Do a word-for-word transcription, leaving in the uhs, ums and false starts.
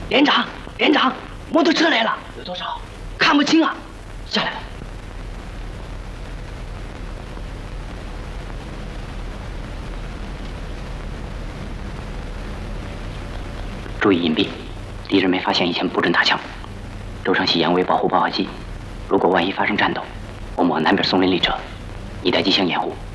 连长，连长，摩托车来了，有多少？看不清啊，下来吧。注意隐蔽，敌人没发现以前不准打枪。周成喜严为保护爆化机，如果万一发生战斗，我们往南边松林里撤，你带机枪掩护。